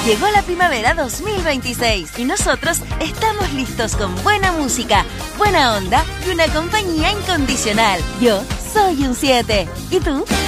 Llegó la primavera 2026 y nosotros estamos listos con buena música, buena onda y una compañía incondicional. Yo soy un 7. ¿Y tú?